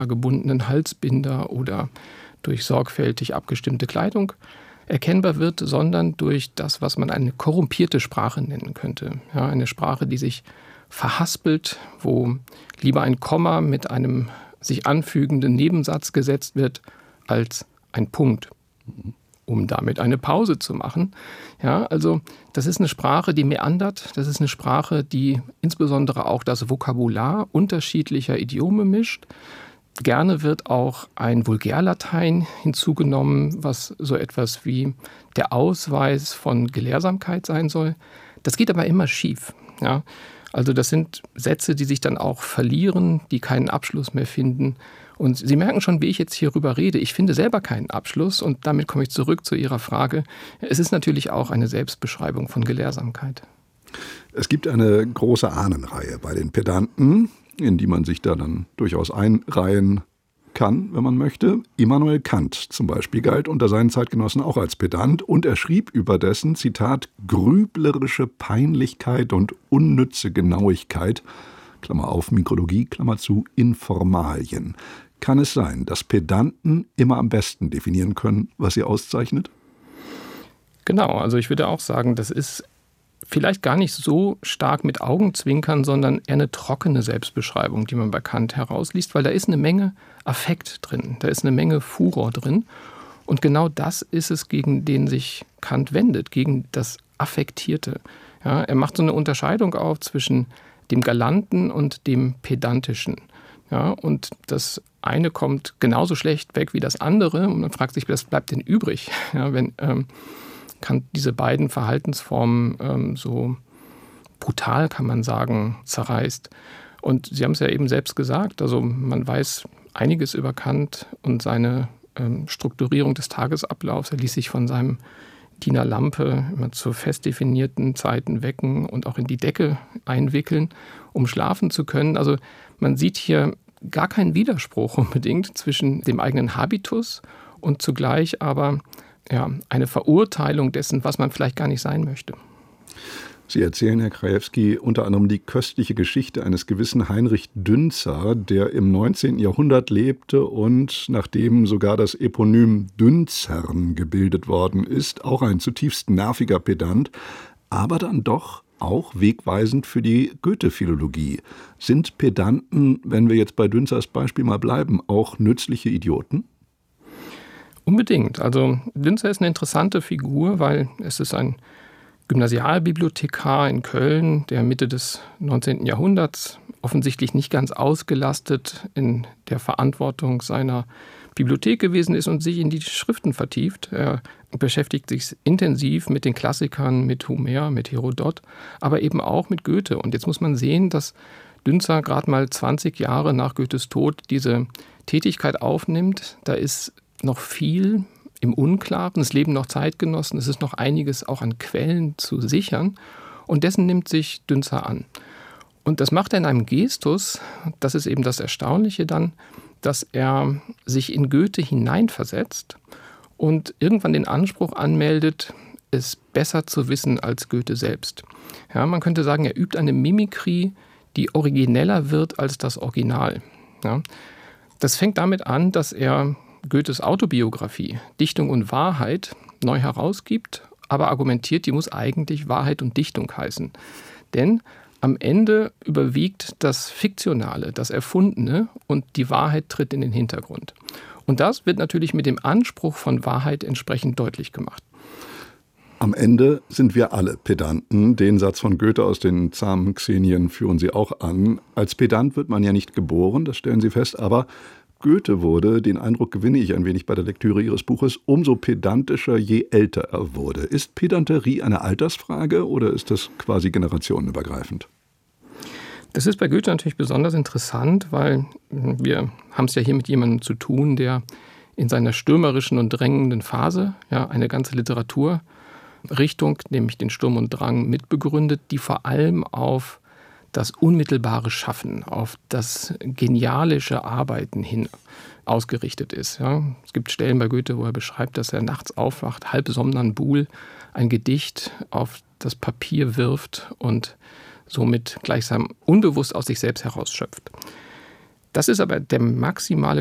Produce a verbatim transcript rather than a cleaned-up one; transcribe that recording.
gebundenen Halsbinder oder durch sorgfältig abgestimmte Kleidung erkennbar wird, sondern durch das, was man eine korrumpierte Sprache nennen könnte. Ja, eine Sprache, die sich verhaspelt, wo lieber ein Komma mit einem sich anfügenden Nebensatz gesetzt wird, als ein Punkt, um damit eine Pause zu machen. Ja, also das ist eine Sprache, die meandert. Das ist eine Sprache, die insbesondere auch das Vokabular unterschiedlicher Idiome mischt. Gerne wird auch ein Vulgärlatein hinzugenommen, was so etwas wie der Ausweis von Gelehrsamkeit sein soll. Das geht aber immer schief. Ja? Also das sind Sätze, die sich dann auch verlieren, die keinen Abschluss mehr finden. Und Sie merken schon, wie ich jetzt hierüber rede. Ich finde selber keinen Abschluss und damit komme ich zurück zu Ihrer Frage. Es ist natürlich auch eine Selbstbeschreibung von Gelehrsamkeit. Es gibt eine große Ahnenreihe bei den Pedanten, in die man sich da dann durchaus einreihen kann, wenn man möchte. Immanuel Kant zum Beispiel galt unter seinen Zeitgenossen auch als Pedant und er schrieb über dessen, Zitat, grüblerische Peinlichkeit und unnütze Genauigkeit, Klammer auf, Mikrologie, Klammer zu, Informalien. Kann es sein, dass Pedanten immer am besten definieren können, was sie auszeichnet? Genau, also ich würde auch sagen, das ist vielleicht gar nicht so stark mit Augenzwinkern, sondern eher eine trockene Selbstbeschreibung, die man bei Kant herausliest, weil da ist eine Menge Affekt drin, da ist eine Menge Furor drin. Und genau das ist es, gegen den sich Kant wendet, gegen das Affektierte. Ja, er macht so eine Unterscheidung auf zwischen dem Galanten und dem Pedantischen. Ja, und das eine kommt genauso schlecht weg wie das andere. Und man fragt sich, was bleibt denn übrig, ja, wenn ähm, Kant diese beiden Verhaltensformen ähm, so brutal, kann man sagen, zerreißt. Und Sie haben es ja eben selbst gesagt, also man weiß einiges über Kant und seine ähm, Strukturierung des Tagesablaufs. Er ließ sich von seinem Diener Lampe immer zu fest definierten Zeiten wecken und auch in die Decke einwickeln, um schlafen zu können. Also man sieht hier gar keinen Widerspruch unbedingt zwischen dem eigenen Habitus und zugleich aber ja, eine Verurteilung dessen, was man vielleicht gar nicht sein möchte. Sie erzählen, Herr Krajewski, unter anderem die köstliche Geschichte eines gewissen Heinrich Dünzer, der im neunzehnten Jahrhundert lebte und nachdem sogar das Eponym Dünzern gebildet worden ist, auch ein zutiefst nerviger Pedant, aber dann doch auch wegweisend für die Goethe-Philologie. Sind Pedanten, wenn wir jetzt bei Dünzers Beispiel mal bleiben, auch nützliche Idioten? Unbedingt. Also Dünzer ist eine interessante Figur, weil es ist ein Gymnasialbibliothekar in Köln, der Mitte des neunzehnten Jahrhunderts offensichtlich nicht ganz ausgelastet in der Verantwortung seiner Bibliothek gewesen ist und sich in die Schriften vertieft. Er beschäftigt sich intensiv mit den Klassikern, mit Homer, mit Herodot, aber eben auch mit Goethe. Und jetzt muss man sehen, dass Dünzer gerade mal zwanzig Jahre nach Goethes Tod diese Tätigkeit aufnimmt. Da ist noch viel im Unklaren, es leben noch Zeitgenossen, es ist noch einiges auch an Quellen zu sichern und dessen nimmt sich Dünzer an. Und das macht er in einem Gestus, das ist eben das Erstaunliche dann, dass er sich in Goethe hineinversetzt und irgendwann den Anspruch anmeldet, es besser zu wissen als Goethe selbst. Ja, man könnte sagen, er übt eine Mimikrie, die origineller wird als das Original. Ja, das fängt damit an, dass er Goethes Autobiografie, Dichtung und Wahrheit, neu herausgibt, aber argumentiert, die muss eigentlich Wahrheit und Dichtung heißen. Denn am Ende überwiegt das Fiktionale, das Erfundene und die Wahrheit tritt in den Hintergrund. Und das wird natürlich mit dem Anspruch von Wahrheit entsprechend deutlich gemacht. Am Ende sind wir alle Pedanten. Den Satz von Goethe aus den zahmen Xenien führen Sie auch an. Als Pedant wird man ja nicht geboren, das stellen Sie fest, aber Goethe wurde, den Eindruck gewinne ich ein wenig bei der Lektüre Ihres Buches, umso pedantischer, je älter er wurde. Ist Pedanterie eine Altersfrage oder ist das quasi generationenübergreifend? Das ist bei Goethe natürlich besonders interessant, weil wir haben es ja hier mit jemandem zu tun, der in seiner stürmerischen und drängenden Phase ja eine ganze Literaturrichtung, nämlich den Sturm und Drang, mitbegründet, die vor allem auf das unmittelbare Schaffen, auf das genialische Arbeiten hin ausgerichtet ist. Ja, es gibt Stellen bei Goethe, wo er beschreibt, dass er nachts aufwacht, halb somnambul, ein Gedicht auf das Papier wirft und somit gleichsam unbewusst aus sich selbst herausschöpft. Das ist aber der maximale